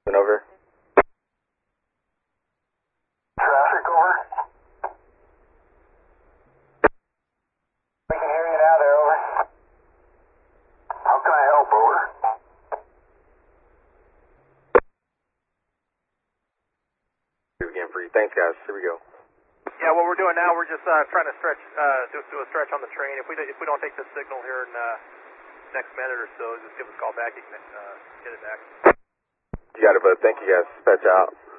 And over. Traffic, over. We can hear you now there, over. How can I help, over? Again for you. Thanks, guys. Here we go. Yeah, what we're doing now, we're just trying to stretch, do a stretch on the train. If we don't take the signal here in next minute or so, just give us a call back. You can get it back. You got it, bud. Thank you, guys. Dispatch out.